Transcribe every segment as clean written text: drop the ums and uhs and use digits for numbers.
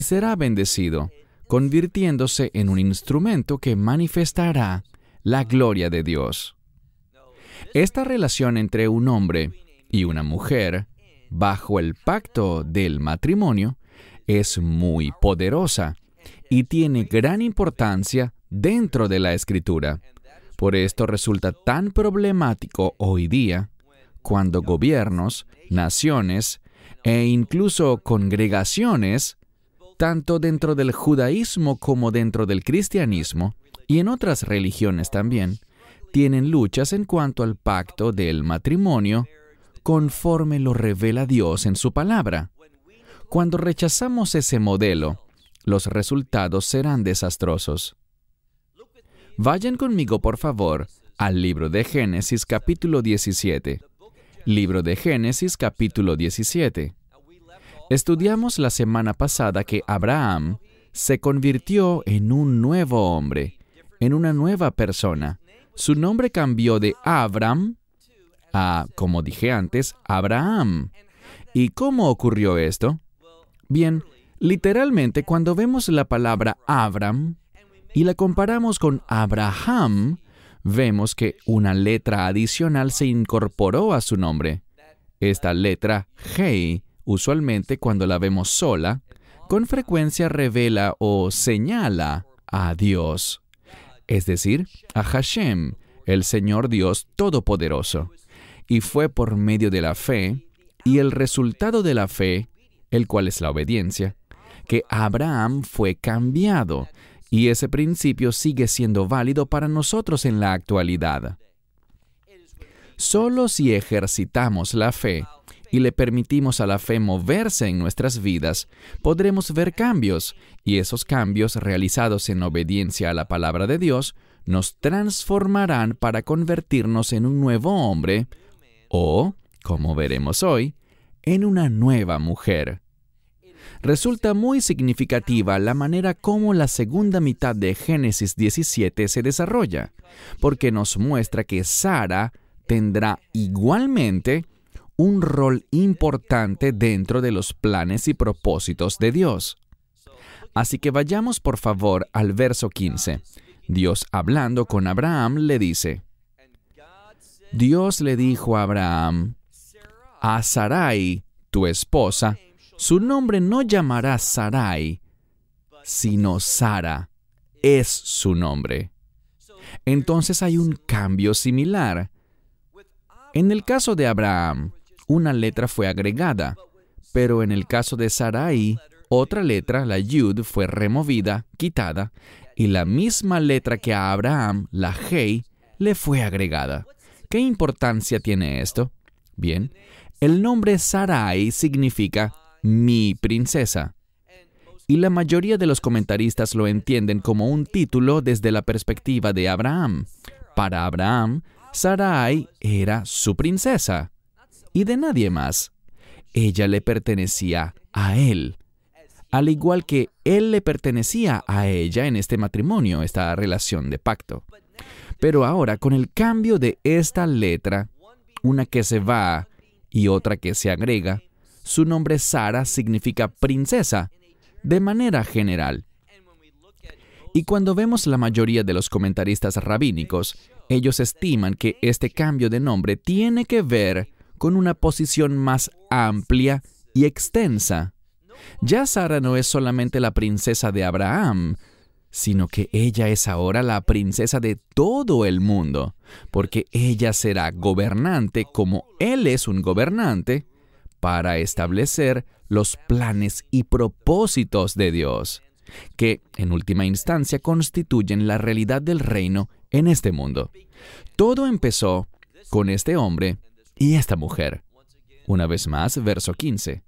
será bendecido, convirtiéndose en un instrumento que manifestará la gloria de Dios. Esta relación entre un hombre y una mujer, bajo el pacto del matrimonio, es muy poderosa y tiene gran importancia dentro de la Escritura. Por esto resulta tan problemático hoy día cuando gobiernos, naciones e incluso congregaciones, tanto dentro del judaísmo como dentro del cristianismo, y en otras religiones también, tienen luchas en cuanto al pacto del matrimonio, conforme lo revela Dios en su palabra. Cuando rechazamos ese modelo, los resultados serán desastrosos. Vayan conmigo, por favor, al libro de Génesis, capítulo 17. Libro de Génesis, capítulo 17. Estudiamos la semana pasada que Abraham se convirtió en un nuevo hombre, en una nueva persona. Su nombre cambió de Abram a, como dije antes, Abraham. ¿Y cómo ocurrió esto? Bien, literalmente cuando vemos la palabra Abram y la comparamos con Abraham, vemos que una letra adicional se incorporó a su nombre. Esta letra Hei, usualmente cuando la vemos sola, con frecuencia revela o señala a Dios, es decir, a Hashem, el Señor Dios Todopoderoso. Y fue por medio de la fe, y el resultado de la fe, el cual es la obediencia, que Abraham fue cambiado, y ese principio sigue siendo válido para nosotros en la actualidad. Solo si ejercitamos la fe y le permitimos a la fe moverse en nuestras vidas, podremos ver cambios, y esos cambios realizados en obediencia a la palabra de Dios nos transformarán para convertirnos en un nuevo hombre o, como veremos hoy, en una nueva mujer. Resulta muy significativa la manera como la segunda mitad de Génesis 17 se desarrolla, porque nos muestra que Sara tendrá igualmente un rol importante dentro de los planes y propósitos de Dios. Así que vayamos por favor al verso 15. Dios, hablando con Abraham, le dice: Dios le dijo a Abraham: a Sarai, tu esposa, su nombre no llamará Sarai, sino Sara, es su nombre. Entonces hay un cambio similar. En el caso de Abraham, una letra fue agregada, pero en el caso de Sarai, otra letra, la Yud, fue removida, quitada, y la misma letra que a Abraham, la Hei, le fue agregada. ¿Qué importancia tiene esto? Bien, el nombre Sarai significa mi princesa, y la mayoría de los comentaristas lo entienden como un título desde la perspectiva de Abraham. Para Abraham, Sarai era su princesa, y de nadie más. Ella le pertenecía a él, al igual que él le pertenecía a ella en este matrimonio, esta relación de pacto. Pero ahora, con el cambio de esta letra, una que se va y otra que se agrega, su nombre Sara significa princesa, de manera general. Y cuando vemos la mayoría de los comentaristas rabínicos, ellos estiman que este cambio de nombre tiene que ver con una posición más amplia y extensa. Ya Sara no es solamente la princesa de Abraham, sino que ella es ahora la princesa de todo el mundo, porque ella será gobernante como él es un gobernante, para establecer los planes y propósitos de Dios, que en última instancia constituyen la realidad del reino en este mundo. Todo empezó con este hombre y esta mujer. Una vez más, verso 15.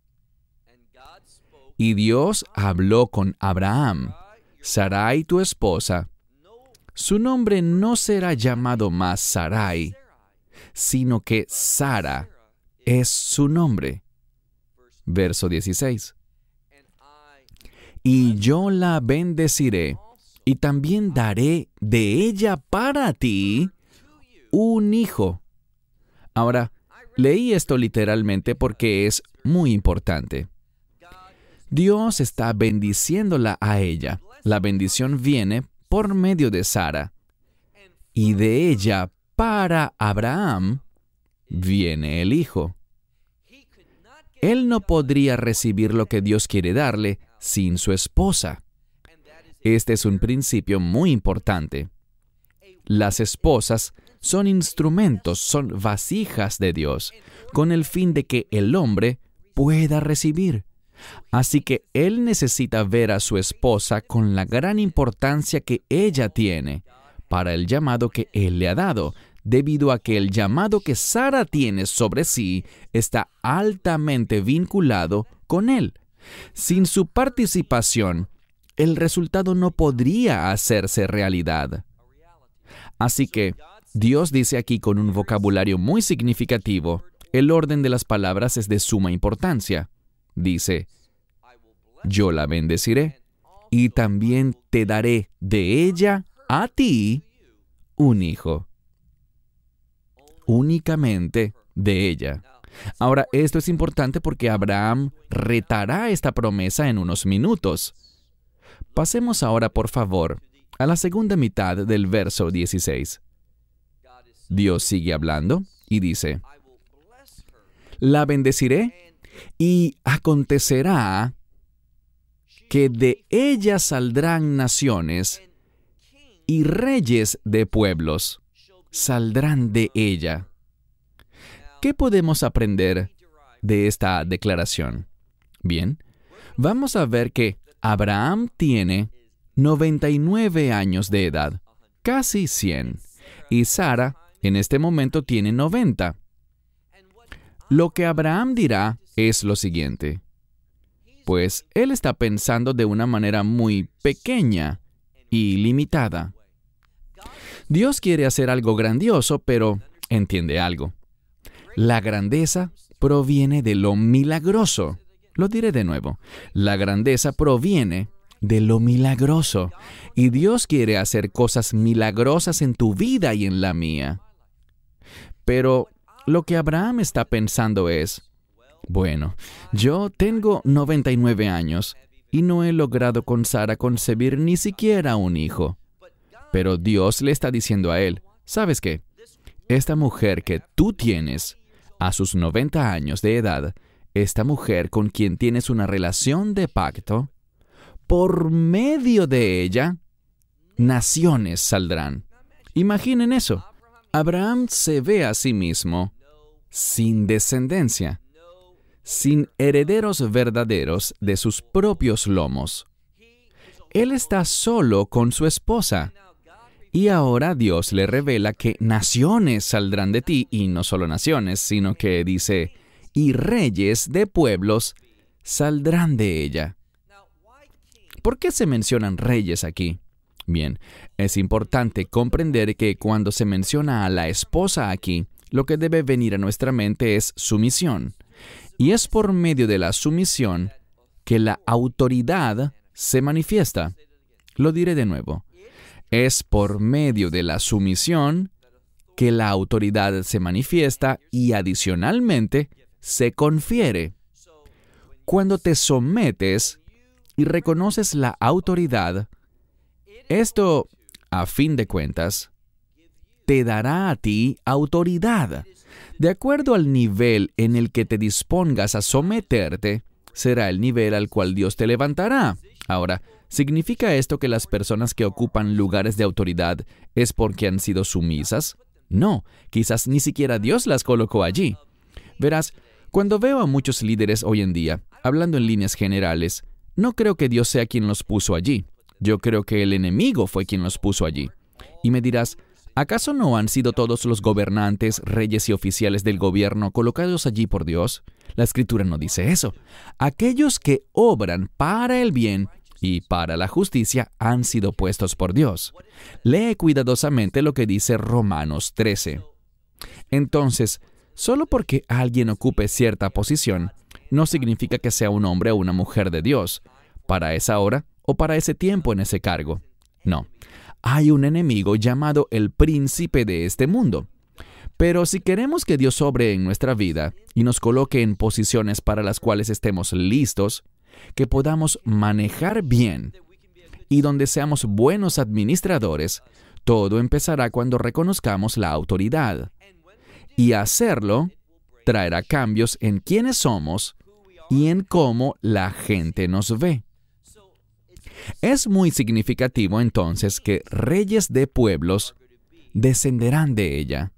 Y Dios habló con Abraham: Sarai, tu esposa, su nombre no será llamado más Sarai, sino que Sara es su nombre. Verso 16. Y yo la bendeciré, y también daré de ella para ti un hijo. Ahora, leí esto literalmente porque es muy importante. Dios está bendiciéndola a ella. La bendición viene por medio de Sara. Y de ella, para Abraham, viene el hijo. Él no podría recibir lo que Dios quiere darle sin su esposa. Este es un principio muy importante. Las esposas son instrumentos, son vasijas de Dios, con el fin de que el hombre pueda recibir. Así que él necesita ver a su esposa con la gran importancia que ella tiene para el llamado que él le ha dado, debido a que el llamado que Sara tiene sobre sí está altamente vinculado con él. Sin su participación, el resultado no podría hacerse realidad. Así que Dios dice aquí con un vocabulario muy significativo, el orden de las palabras es de suma importancia. Dice, yo la bendeciré y también te daré de ella a ti un hijo. Únicamente de ella. Ahora, esto es importante porque Abraham retará esta promesa en unos minutos. Pasemos ahora, por favor, a la segunda mitad del verso 16. Dios sigue hablando y dice, la bendeciré y acontecerá que de ella saldrán naciones y reyes de pueblos saldrán de ella. ¿Qué podemos aprender de esta declaración? Bien, vamos a ver que Abraham tiene 99 años de edad, casi 100, y Sara en este momento tiene 90. Lo que Abraham dirá es lo siguiente, pues él está pensando de una manera muy pequeña y limitada. Dios quiere hacer algo grandioso, pero entiende algo. La grandeza proviene de lo milagroso. Lo diré de nuevo. La grandeza proviene de lo milagroso. Y Dios quiere hacer cosas milagrosas en tu vida y en la mía. Pero lo que Abraham está pensando es, bueno, yo tengo 99 años y no he logrado con Sara concebir ni siquiera un hijo. Pero Dios le está diciendo a él, ¿sabes qué? Esta mujer que tú tienes a sus 90 años de edad, esta mujer con quien tienes una relación de pacto, por medio de ella, naciones saldrán. Imaginen eso. Abraham se ve a sí mismo sin descendencia, sin herederos verdaderos de sus propios lomos. Él está solo con su esposa. Y ahora Dios le revela que naciones saldrán de ti, y no solo naciones, sino que dice, y reyes de pueblos saldrán de ella. ¿Por qué se mencionan reyes aquí? Bien, es importante comprender que cuando se menciona a la esposa aquí, lo que debe venir a nuestra mente es sumisión. Y es por medio de la sumisión que la autoridad se manifiesta. Lo diré de nuevo. Es por medio de la sumisión que la autoridad se manifiesta y adicionalmente se confiere. Cuando te sometes y reconoces la autoridad, esto, a fin de cuentas, te dará a ti autoridad. De acuerdo al nivel en el que te dispongas a someterte, será el nivel al cual Dios te levantará. Ahora, ¿significa esto que las personas que ocupan lugares de autoridad es porque han sido sumisas? No, quizás ni siquiera Dios las colocó allí. Verás, cuando veo a muchos líderes hoy en día, hablando en líneas generales, no creo que Dios sea quien los puso allí. Yo creo que el enemigo fue quien los puso allí. Y me dirás, ¿acaso no han sido todos los gobernantes, reyes y oficiales del gobierno colocados allí por Dios? La Escritura no dice eso. Aquellos que obran para el bien y para la justicia han sido puestos por Dios. Lee cuidadosamente lo que dice Romanos 13. Entonces, solo porque alguien ocupe cierta posición, no significa que sea un hombre o una mujer de Dios, para esa hora o para ese tiempo en ese cargo. No, hay un enemigo llamado el príncipe de este mundo. Pero si queremos que Dios obre en nuestra vida y nos coloque en posiciones para las cuales estemos listos, que podamos manejar bien y donde seamos buenos administradores, todo empezará cuando reconozcamos la autoridad. Y hacerlo traerá cambios en quiénes somos y en cómo la gente nos ve. Es muy significativo entonces que reyes de pueblos descenderán de ella.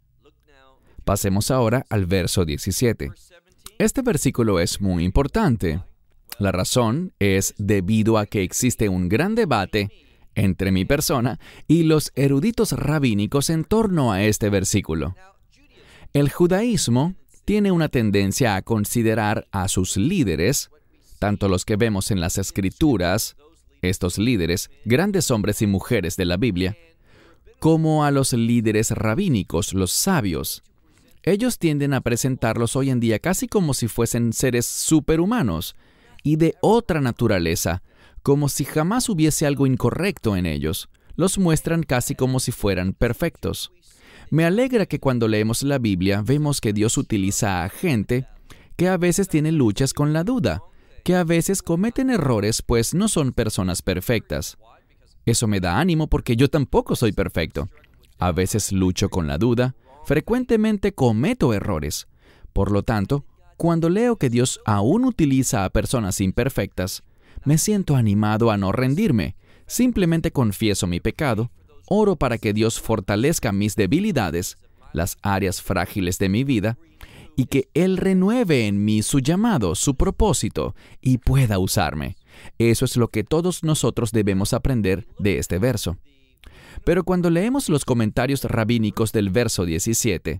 Pasemos ahora al verso 17. Este versículo es muy importante. La razón es debido a que existe un gran debate entre mi persona y los eruditos rabínicos en torno a este versículo. El judaísmo tiene una tendencia a considerar a sus líderes, tanto los que vemos en las Escrituras, estos líderes, grandes hombres y mujeres de la Biblia, como a los líderes rabínicos, los sabios. Ellos tienden a presentarlos hoy en día casi como si fuesen seres superhumanos y de otra naturaleza, como si jamás hubiese algo incorrecto en ellos. Los muestran casi como si fueran perfectos. Me alegra que cuando leemos la Biblia vemos que Dios utiliza a gente que a veces tiene luchas con la duda, que a veces cometen errores pues no son personas perfectas. Eso me da ánimo porque yo tampoco soy perfecto. A veces lucho con la duda, frecuentemente cometo errores. Por lo tanto, cuando leo que Dios aún utiliza a personas imperfectas, me siento animado a no rendirme. Simplemente confieso mi pecado, oro para que Dios fortalezca mis debilidades, las áreas frágiles de mi vida, y que Él renueve en mí su llamado, su propósito, y pueda usarme. Eso es lo que todos nosotros debemos aprender de este verso. Pero cuando leemos los comentarios rabínicos del verso 17,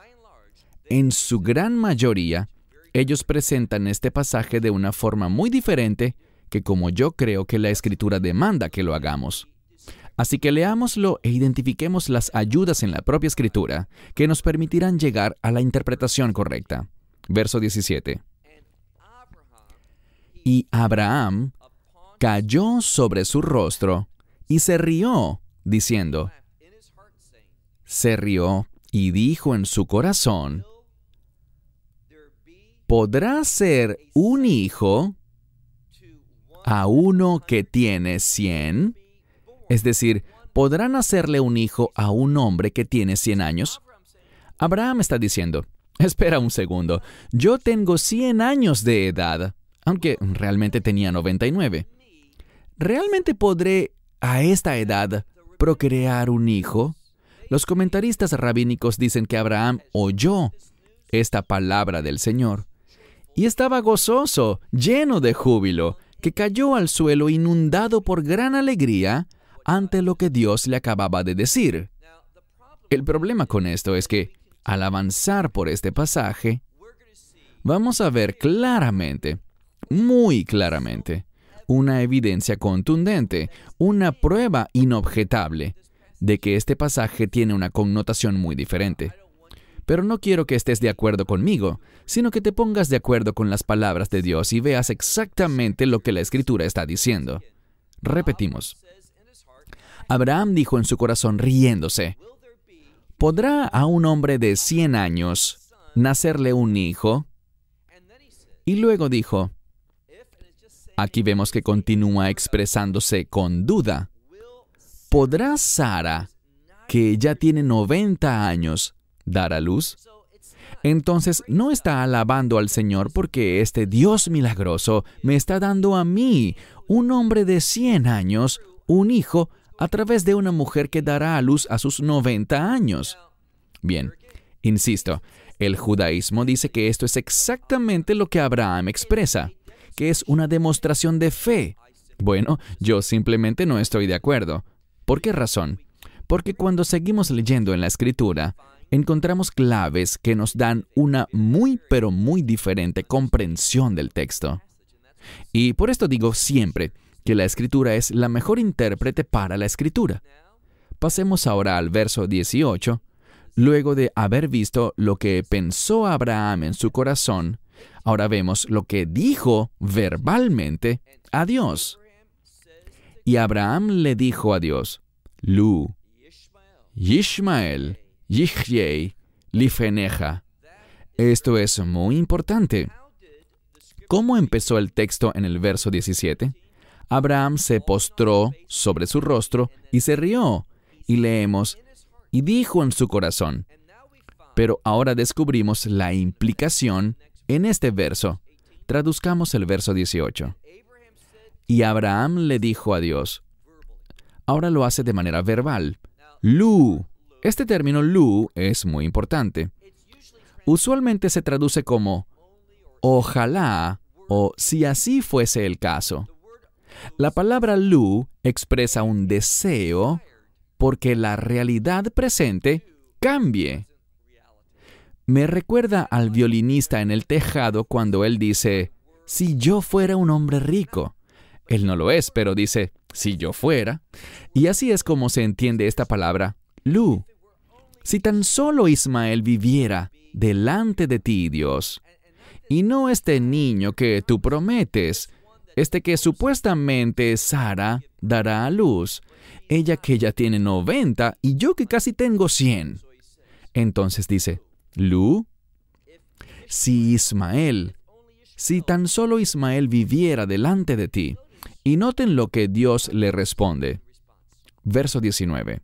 en su gran mayoría, ellos presentan este pasaje de una forma muy diferente que como yo creo que la Escritura demanda que lo hagamos. Así que leámoslo e identifiquemos las ayudas en la propia Escritura que nos permitirán llegar a la interpretación correcta. Verso 17. Y Abraham cayó sobre su rostro y se rió, diciendo, se rió y dijo en su corazón, ¿podrá ser un hijo a uno que tiene 100? Es decir, ¿podrán hacerle un hijo a un hombre que tiene 100 años? Abraham está diciendo, espera un segundo, yo tengo 100 años de edad, aunque realmente tenía 99. ¿Realmente podré, a esta edad, procrear un hijo? Los comentaristas rabínicos dicen que Abraham oyó esta palabra del Señor y estaba gozoso, lleno de júbilo, que cayó al suelo inundado por gran alegría ante lo que Dios le acababa de decir. El problema con esto es que, al avanzar por este pasaje, vamos a ver claramente, muy claramente, una evidencia contundente, una prueba inobjetable de que este pasaje tiene una connotación muy diferente. Pero no quiero que estés de acuerdo conmigo, sino que te pongas de acuerdo con las palabras de Dios y veas exactamente lo que la Escritura está diciendo. Repetimos. Abraham dijo en su corazón riéndose, ¿podrá a un hombre de 100 años nacerle un hijo? Y luego dijo, aquí vemos que continúa expresándose con duda, ¿podrá Sara, que ya tiene 90 años, dar a luz? Entonces no está alabando al Señor porque este Dios milagroso me está dando a mí, un hombre de 100 años, un hijo a través de una mujer que dará a luz a sus 90 años. Bien, insisto, el judaísmo dice que esto es exactamente lo que Abraham expresa, que es una demostración de fe. Bueno, yo simplemente no estoy de acuerdo. ¿Por qué razón? Porque cuando seguimos leyendo en la Escritura, encontramos claves que nos dan una muy pero muy diferente comprensión del texto. Y por esto digo siempre que la Escritura es la mejor intérprete para la Escritura. Pasemos ahora al verso 18. Luego de haber visto lo que pensó Abraham en su corazón, ahora vemos lo que dijo verbalmente a Dios. Y Abraham le dijo a Dios, Lu, Yishmael, Yichyei, Lifeneja. Esto es muy importante. ¿Cómo empezó el texto en el verso 17? Abraham se postró sobre su rostro y se rió. Y leemos, y dijo en su corazón. Pero ahora descubrimos la implicación en este verso. Traduzcamos el verso 18. Y Abraham le dijo a Dios. Ahora lo hace de manera verbal. Lu. Este término lu es muy importante. Usualmente se traduce como ojalá o si así fuese el caso. La palabra lu expresa un deseo porque la realidad presente cambie. Me recuerda al violinista en el tejado cuando él dice, si yo fuera un hombre rico. Él no lo es, pero dice, si yo fuera. Y así es como se entiende esta palabra, lu. Si tan solo Ismael viviera delante de ti, Dios, y no este niño que tú prometes, que supuestamente Sara dará a luz, ella que ya tiene 90 y yo que casi tengo 100. Entonces dice, Lu, si tan solo Ismael viviera delante de ti. Y noten lo que Dios le responde. Verso 19.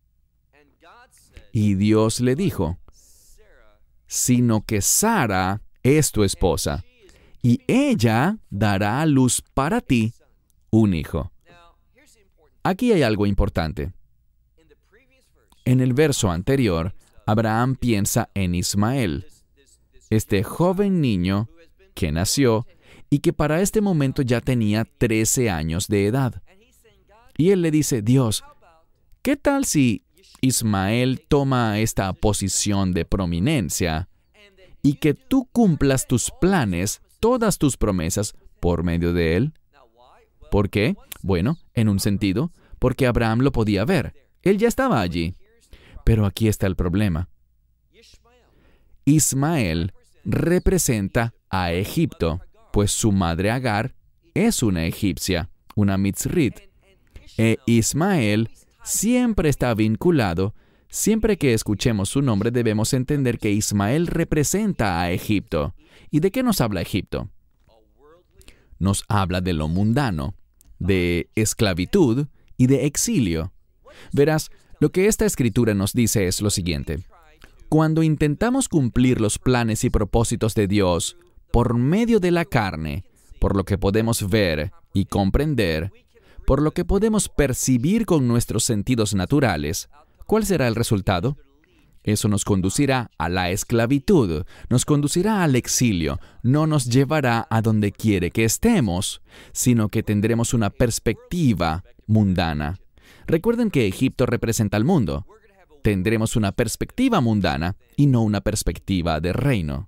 Y Dios le dijo, sino que Sara es tu esposa, y ella dará a luz para ti un hijo. Aquí hay algo importante. En el verso anterior, Abraham piensa en Ismael, este joven niño que nació y que para este momento ya tenía 13 años de edad. Y él le dice, Dios, ¿qué tal si Ismael toma esta posición de prominencia y que tú cumplas tus planes, todas tus promesas, por medio de él? ¿Por qué? Bueno, en un sentido, porque Abraham lo podía ver. Él ya estaba allí. Pero aquí está el problema. Ismael representa a Egipto, pues su madre Agar es una egipcia, una mitzrit. Ismael siempre está vinculado. Siempre que escuchemos su nombre debemos entender que Ismael representa a Egipto. ¿Y de qué nos habla Egipto? Nos habla de lo mundano, de esclavitud y de exilio. Verás, lo que esta escritura nos dice es lo siguiente. Cuando intentamos cumplir los planes y propósitos de Dios por medio de la carne, por lo que podemos ver y comprender, por lo que podemos percibir con nuestros sentidos naturales, ¿cuál será el resultado? Eso nos conducirá a la esclavitud, nos conducirá al exilio, no nos llevará a donde quiere que estemos, sino que tendremos una perspectiva mundana. Recuerden que Egipto representa al mundo. Tendremos una perspectiva mundana y no una perspectiva de reino.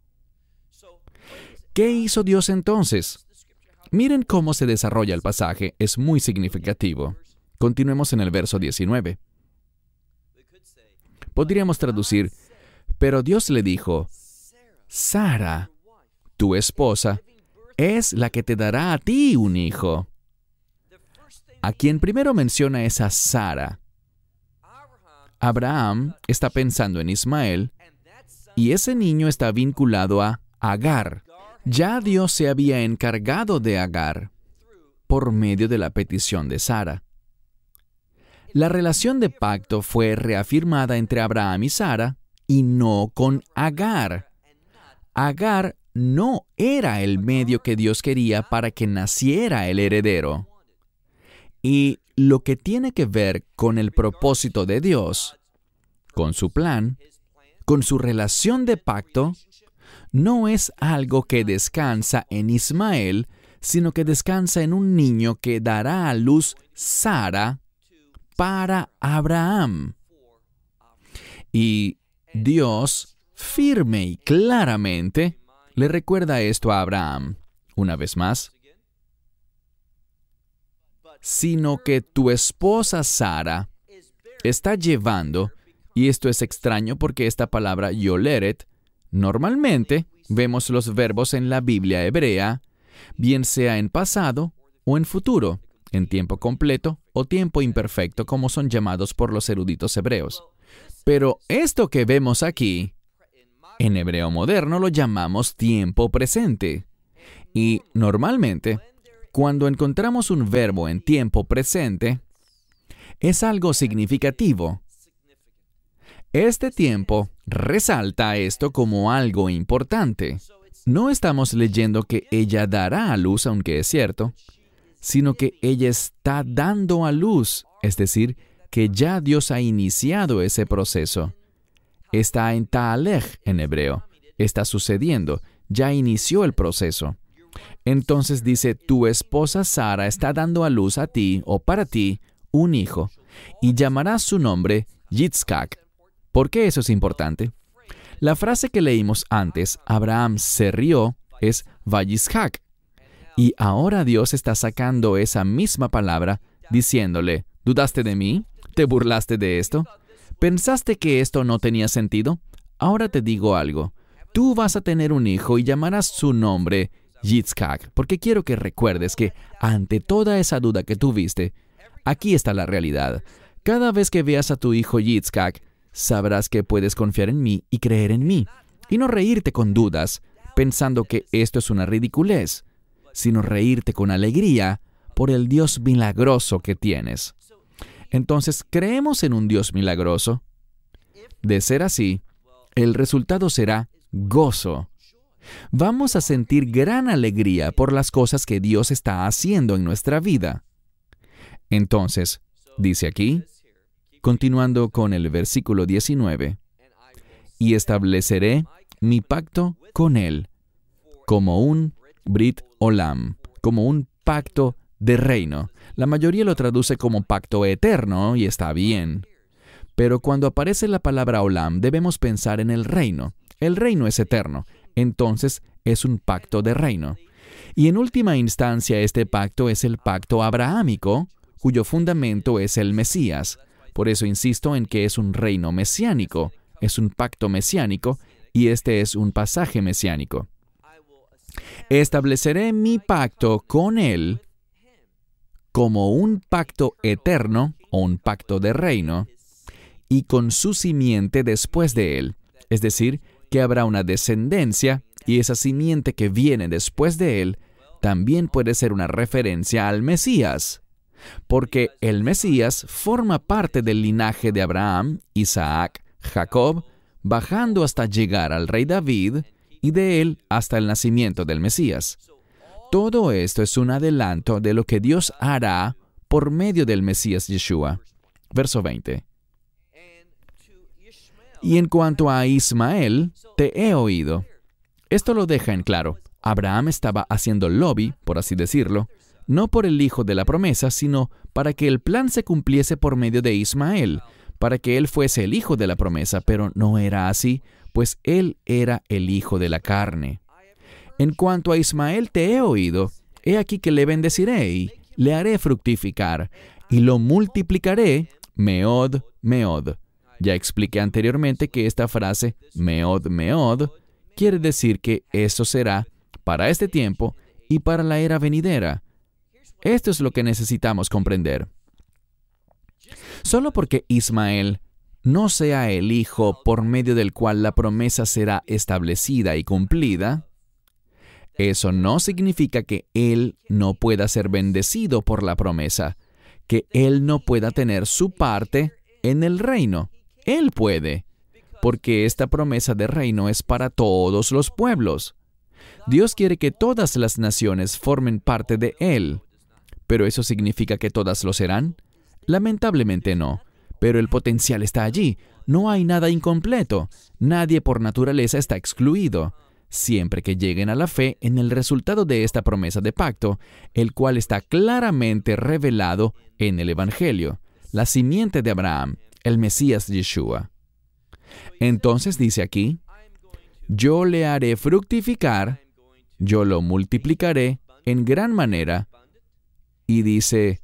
¿Qué hizo Dios entonces? Miren cómo se desarrolla el pasaje, es muy significativo. Continuemos en el verso 19. Podríamos traducir, pero Dios le dijo, Sara, tu esposa, es la que te dará a ti un hijo. A quien primero menciona es a Sara. Abraham está pensando en Ismael, y ese niño está vinculado a Agar. Ya Dios se había encargado de Agar por medio de la petición de Sara. La relación de pacto fue reafirmada entre Abraham y Sara y no con Agar. Agar no era el medio que Dios quería para que naciera el heredero. Y lo que tiene que ver con el propósito de Dios, con su plan, con su relación de pacto, no es algo que descansa en Ismael, sino que descansa en un niño que dará a luz Sara para Abraham. Y Dios, firme y claramente, le recuerda esto a Abraham. Una vez más, sino que tu esposa Sara está llevando, y esto es extraño porque esta palabra yoleret, normalmente vemos los verbos en la Biblia hebrea, bien sea en pasado o en futuro, en tiempo completo o tiempo imperfecto, como son llamados por los eruditos hebreos. Pero esto que vemos aquí, en hebreo moderno lo llamamos tiempo presente. Y normalmente, cuando encontramos un verbo en tiempo presente, es algo significativo. Este tiempo resalta esto como algo importante. No estamos leyendo que ella dará a luz, aunque es cierto, sino que ella está dando a luz, es decir, que ya Dios ha iniciado ese proceso. Está en Ta'alej en hebreo. Está sucediendo. Ya inició el proceso. Entonces dice, tu esposa Sara está dando a luz a ti, o para ti, un hijo, y llamarás su nombre Yitzhak. ¿Por qué eso es importante? La frase que leímos antes, Abraham se rió, es Vayizhak. Y ahora Dios está sacando esa misma palabra, diciéndole, ¿dudaste de mí? ¿Te burlaste de esto? ¿Pensaste que esto no tenía sentido? Ahora te digo algo. Tú vas a tener un hijo y llamarás su nombre Yitzhak, porque quiero que recuerdes que ante toda esa duda que tuviste, aquí está la realidad. Cada vez que veas a tu hijo Yitzhak, sabrás que puedes confiar en mí y creer en mí, y no reírte con dudas, pensando que esto es una ridiculez, sino reírte con alegría por el Dios milagroso que tienes. Entonces, ¿creemos en un Dios milagroso? De ser así, el resultado será gozo. Vamos a sentir gran alegría por las cosas que Dios está haciendo en nuestra vida. Entonces, dice aquí, continuando con el versículo 19, y estableceré mi pacto con él, como un Brit Olam, como un pacto de reino. La mayoría lo traduce como pacto eterno, y está bien. Pero cuando aparece la palabra Olam, debemos pensar en el reino. El reino es eterno, entonces es un pacto de reino. Y en última instancia, este pacto es el pacto abrahámico, cuyo fundamento es el Mesías. Por eso insisto en que es un reino mesiánico, es un pacto mesiánico, y este es un pasaje mesiánico. Estableceré mi pacto con él como un pacto eterno o un pacto de reino, y con su simiente después de él. Es decir, que habrá una descendencia, y esa simiente que viene después de él también puede ser una referencia al Mesías, porque el Mesías forma parte del linaje de Abraham, Isaac, Jacob, bajando hasta llegar al rey David, y de él hasta el nacimiento del Mesías. Todo esto es un adelanto de lo que Dios hará por medio del Mesías Yeshua. Verso 20. Y en cuanto a Ismael, te he oído. Esto lo deja en claro. Abraham estaba haciendo lobby, por así decirlo, no por el hijo de la promesa, sino para que el plan se cumpliese por medio de Ismael, para que él fuese el hijo de la promesa, pero no era así, pues él era el hijo de la carne. En cuanto a Ismael te he oído, he aquí que le bendeciré y le haré fructificar, y lo multiplicaré, meod, meod. Ya expliqué anteriormente que esta frase, meod, meod, quiere decir que eso será para este tiempo y para la era venidera. Esto es lo que necesitamos comprender. Solo porque Ismael no sea el hijo por medio del cual la promesa será establecida y cumplida, eso no significa que él no pueda ser bendecido por la promesa, que él no pueda tener su parte en el reino. Él puede, porque esta promesa de reino es para todos los pueblos. Dios quiere que todas las naciones formen parte de él. ¿Pero eso significa que todas lo serán? Lamentablemente no, pero el potencial está allí. No hay nada incompleto. Nadie por naturaleza está excluido. Siempre que lleguen a la fe en el resultado de esta promesa de pacto, el cual está claramente revelado en el Evangelio, la simiente de Abraham, el Mesías Yeshua. Entonces dice aquí, yo le haré fructificar, yo lo multiplicaré en gran manera, y dice,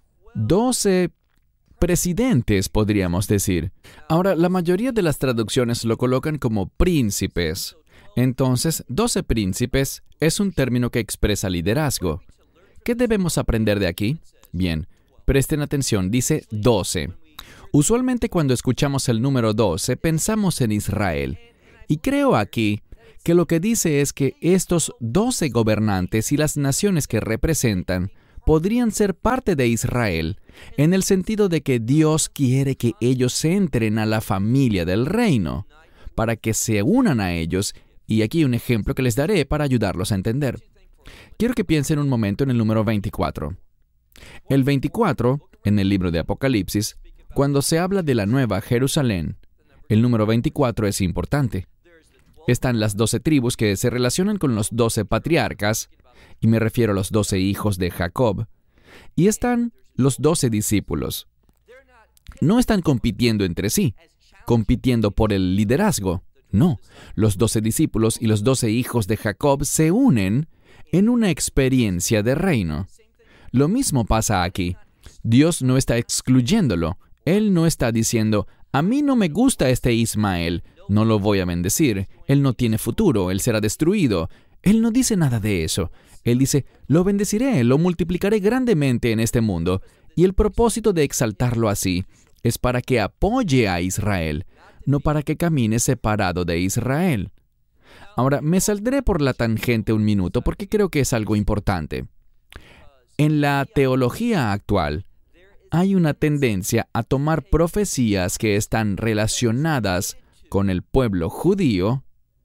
12 presidentes, podríamos decir. Ahora, la mayoría de las traducciones lo colocan como príncipes. Entonces, 12 príncipes es un término que expresa liderazgo. ¿Qué debemos aprender de aquí? Bien, presten atención, dice 12. Usualmente cuando escuchamos el número 12 pensamos en Israel. Y creo aquí que lo que dice es que estos 12 gobernantes y las naciones que representan podrían ser parte de Israel, en el sentido de que Dios quiere que ellos entren a la familia del reino, para que se unan a ellos, y aquí un ejemplo que les daré para ayudarlos a entender. Quiero que piensen un momento en el número 24. El 24, en el libro de Apocalipsis, cuando se habla de la nueva Jerusalén, el número 24 es importante. Están las 12 tribus que se relacionan con los 12 patriarcas, y me refiero a los 12 hijos de Jacob, y están los 12 discípulos. No están compitiendo entre sí, compitiendo por el liderazgo. No, los 12 discípulos y los 12 hijos de Jacob se unen en una experiencia de reino. Lo mismo pasa aquí. Dios no está excluyéndolo. Él no está diciendo, a mí no me gusta este Ismael, no lo voy a bendecir, él no tiene futuro, él será destruido. Él no dice nada de eso. Él dice, lo bendeciré, lo multiplicaré grandemente en este mundo. Y el propósito de exaltarlo así es para que apoye a Israel, no para que camine separado de Israel. Ahora, me saldré por la tangente un minuto porque creo que es algo importante. En la teología actual, hay una tendencia a tomar profecías que están relacionadas con el pueblo judío,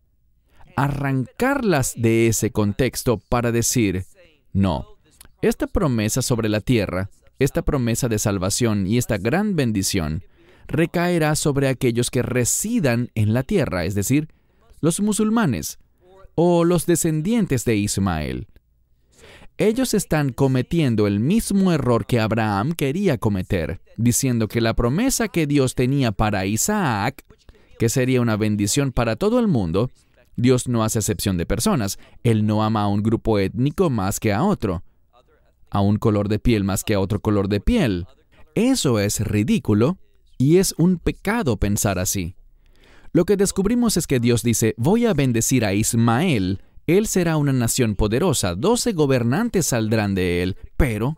arrancarlas de ese contexto para decir, no, esta promesa sobre la tierra, esta promesa de salvación y esta gran bendición recaerá sobre aquellos que residan en la tierra, es decir, los musulmanes o los descendientes de Ismael. Ellos están cometiendo el mismo error que Abraham quería cometer, diciendo que la promesa que Dios tenía para Isaac, que sería una bendición para todo el mundo, Dios no hace excepción de personas. Él no ama a un grupo étnico más que a otro, a un color de piel más que a otro color de piel. Eso es ridículo y es un pecado pensar así. Lo que descubrimos es que Dios dice, voy a bendecir a Ismael, él será una nación poderosa, 12 gobernantes saldrán de él, pero,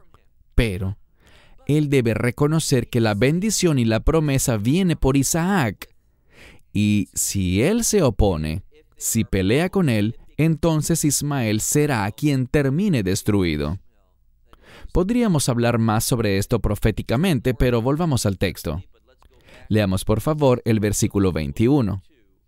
él debe reconocer que la bendición y la promesa viene por Isaac. Y si él se opone, si pelea con él, entonces Ismael será quien termine destruido. Podríamos hablar más sobre esto proféticamente, pero volvamos al texto. Leamos por favor el versículo 21.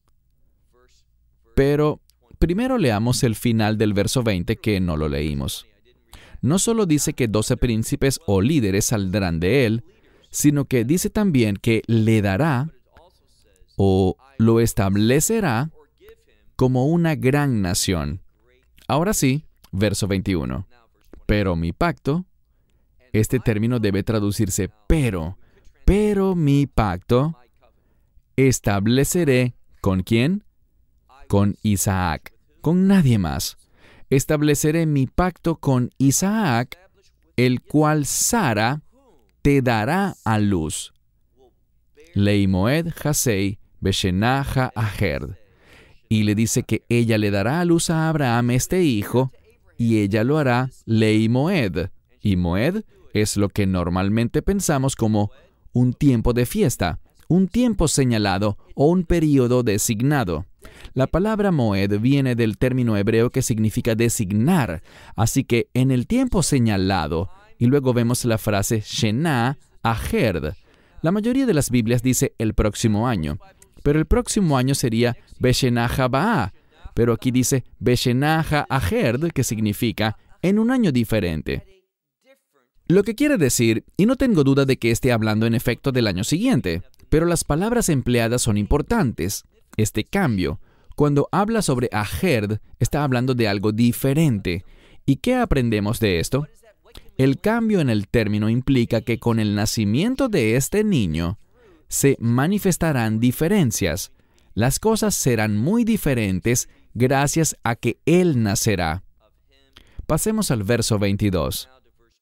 Pero primero leamos el final del verso 20 que no lo leímos. No solo dice que 12 príncipes o líderes saldrán de él, sino que dice también que le dará o lo establecerá como una gran nación. Ahora sí, verso 21. Pero mi pacto, este término debe traducirse pero mi pacto, estableceré, ¿con quién? Con Isaac, con nadie más. Estableceré mi pacto con Isaac, el cual Sara te dará a luz. Leimoed Hasei Beshenah Ha'aher. Y le dice que ella le dará a luz a Abraham este hijo, y ella lo hará Leimoed. Y Moed es lo que normalmente pensamos como un tiempo de fiesta, un tiempo señalado o un período designado. La palabra Moed viene del término hebreo que significa designar, así que en el tiempo señalado, y luego vemos la frase Shenah Aher. La mayoría de las Biblias dice el próximo año, pero el próximo año sería Beshenah Haba'ah, pero aquí dice Beshenah Ha'aher, que significa en un año diferente. Lo que quiere decir, y no tengo duda de que esté hablando en efecto del año siguiente, pero las palabras empleadas son importantes. Este cambio, cuando habla sobre Aher, está hablando de algo diferente. ¿Y qué aprendemos de esto? El cambio en el término implica que con el nacimiento de este niño se manifestarán diferencias. Las cosas serán muy diferentes gracias a que él nacerá. Pasemos al verso 22.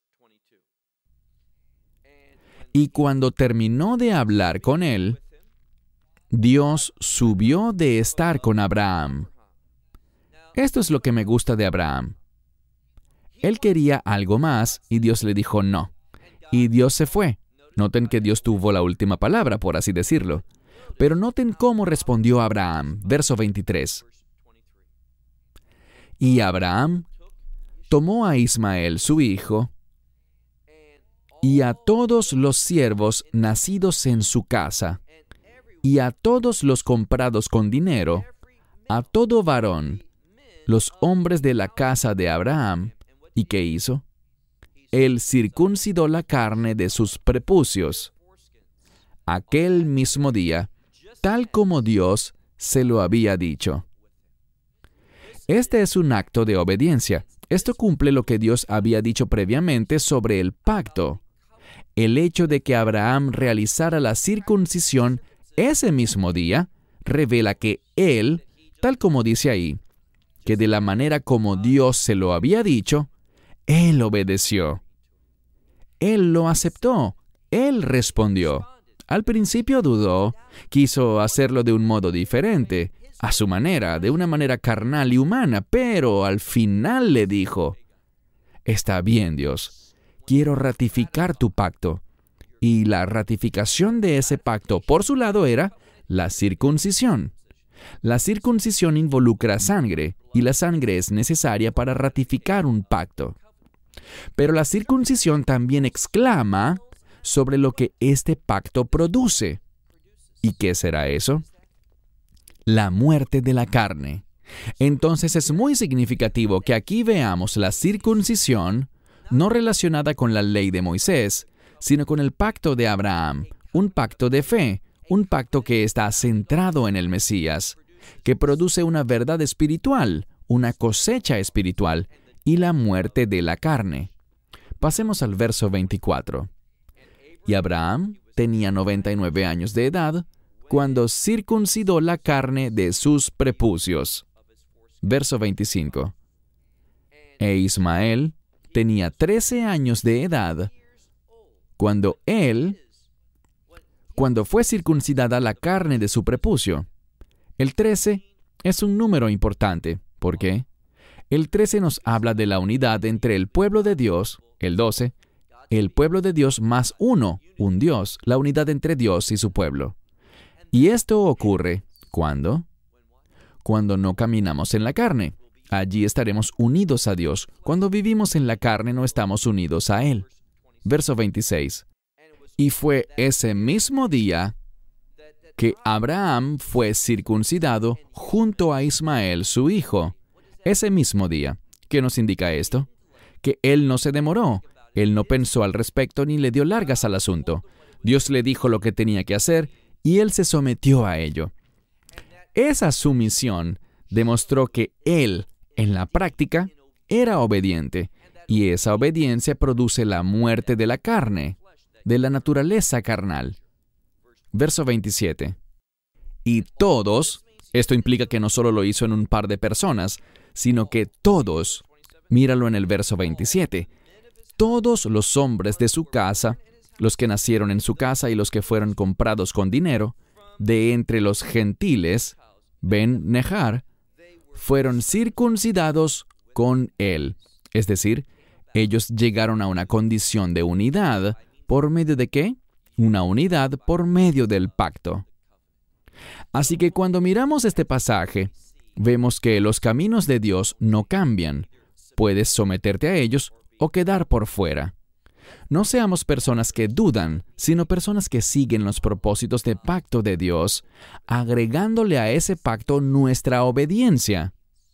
Y cuando terminó de hablar con él, Dios subió de estar con Abraham. Esto es lo que me gusta de Abraham. Él quería algo más y Dios le dijo no. Y Dios se fue. Noten que Dios tuvo la última palabra, por así decirlo. Pero noten cómo respondió Abraham. Verso 23. Y Abraham tomó a Ismael su hijo y a todos los siervos nacidos en su casa y a todos los comprados con dinero, a todo varón, los hombres de la casa de Abraham. ¿Y qué hizo? Él circuncidó la carne de sus prepucios aquel mismo día, tal como Dios se lo había dicho. Este es un acto de obediencia. Esto cumple lo que Dios había dicho previamente sobre el pacto. El hecho de que Abraham realizara la circuncisión ese mismo día revela que él, tal como dice ahí, que de la manera como Dios se lo había dicho, él obedeció. Él lo aceptó. Él respondió. Al principio dudó, quiso hacerlo de un modo diferente, a su manera, de una manera carnal y humana, pero al final le dijo, «Está bien, Dios, quiero ratificar tu pacto». Y la ratificación de ese pacto, por su lado, era la circuncisión. La circuncisión involucra sangre, y la sangre es necesaria para ratificar un pacto. Pero la circuncisión también exclama sobre lo que este pacto produce. ¿Y qué será eso? La muerte de la carne. Entonces es muy significativo que aquí veamos la circuncisión no relacionada con la ley de Moisés, sino con el pacto de Abraham, un pacto de fe, un pacto que está centrado en el Mesías, que produce una verdad espiritual, una cosecha espiritual y la muerte de la carne. Pasemos al verso 24. Y Abraham tenía 99 años de edad cuando circuncidó la carne de sus prepucios. Verso 25. E Ismael tenía 13 años de edad cuando fue circuncidada la carne de su prepucio. El 13 es un número importante. ¿Por qué? El 13 nos habla de la unidad entre el pueblo de Dios, el 12, el pueblo de Dios más uno, un Dios, la unidad entre Dios y su pueblo. Y esto ocurre, ¿cuándo? Cuando no caminamos en la carne. Allí estaremos unidos a Dios. Cuando vivimos en la carne no estamos unidos a Él. Verso 26. Y fue ese mismo día que Abraham fue circuncidado junto a Ismael su hijo. Ese mismo día. ¿Qué nos indica esto? Que él no se demoró. Él no pensó al respecto ni le dio largas al asunto. Dios le dijo lo que tenía que hacer y él se sometió a ello. Esa sumisión demostró que él, en la práctica, era obediente, y esa obediencia produce la muerte de la carne, de la naturaleza carnal. Verso 27. Y todos, esto implica que no solo lo hizo en un par de personas, sino que todos, míralo en el verso 27, todos los hombres de su casa, los que nacieron en su casa y los que fueron comprados con dinero, de entre los gentiles, Ben Nejar, fueron circuncidados con él. Es decir, ellos llegaron a una condición de unidad. ¿Por medio de qué? Una unidad por medio del pacto. Así que cuando miramos este pasaje, vemos que los caminos de Dios no cambian. Puedes someterte a ellos o quedar por fuera. No seamos personas que dudan, sino personas que siguen los propósitos de pacto de Dios, agregándole a ese pacto nuestra obediencia.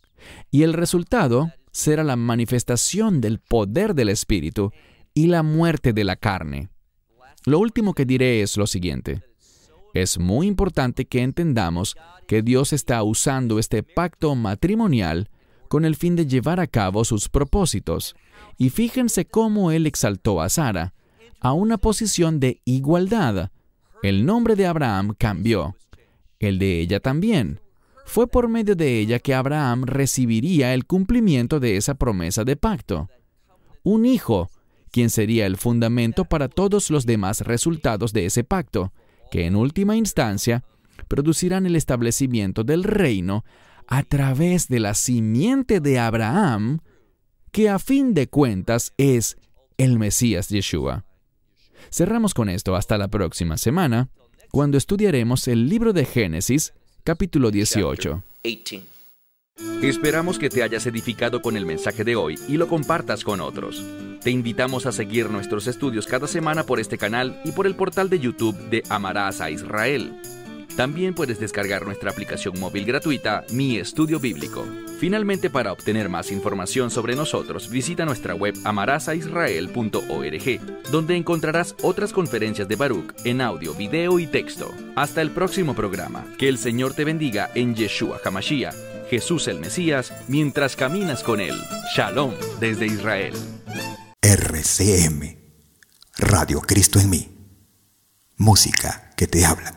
Y el resultado será la manifestación del poder del Espíritu y la muerte de la carne. Lo último que diré es lo siguiente. Es muy importante que entendamos que Dios está usando este pacto matrimonial con el fin de llevar a cabo sus propósitos. Y fíjense cómo Él exaltó a Sara a una posición de igualdad. El nombre de Abraham cambió. El de ella también. Fue por medio de ella que Abraham recibiría el cumplimiento de esa promesa de pacto. Un hijo, quien sería el fundamento para todos los demás resultados de ese pacto, que en última instancia producirán el establecimiento del reino a través de la simiente de Abraham, que a fin de cuentas es el Mesías Yeshua. Cerramos con esto hasta la próxima semana, cuando estudiaremos el libro de Génesis, capítulo 18. Esperamos que te hayas edificado con el mensaje de hoy y lo compartas con otros. Te invitamos a seguir nuestros estudios cada semana por este canal y por el portal de YouTube de Amarás a Israel. También puedes descargar nuestra aplicación móvil gratuita, Mi Estudio Bíblico. Finalmente, para obtener más información sobre nosotros, visita nuestra web amarasaisrael.org, donde encontrarás otras conferencias de Baruch en audio, video y texto. Hasta el próximo programa. Que el Señor te bendiga en Yeshua HaMashiach, Jesús el Mesías, mientras caminas con Él. Shalom desde Israel. RCM, Radio Cristo en mí. Música que te habla.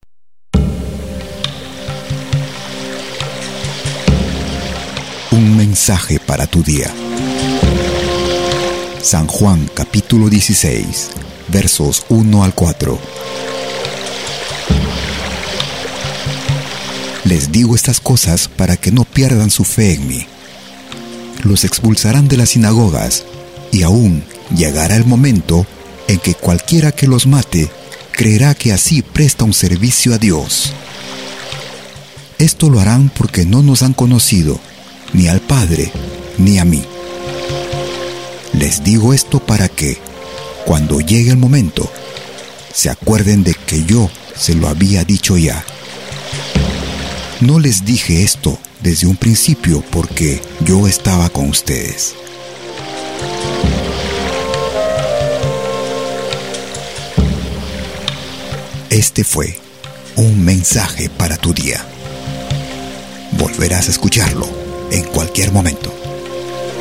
Un mensaje para tu día. San Juan capítulo 16, versos 1 al 4. Les digo estas cosas para que no pierdan su fe en mí. Los expulsarán de las sinagogas, y aún llegará el momento en que cualquiera que los mate creerá que así presta un servicio a Dios. Esto lo harán porque no nos han conocido, ni al Padre, ni a mí. Les digo esto para que, cuando llegue el momento, se acuerden de que yo se lo había dicho ya. No les dije esto desde un principio porque yo estaba con ustedes. Este fue un mensaje para tu día. Volverás a escucharlo en cualquier momento.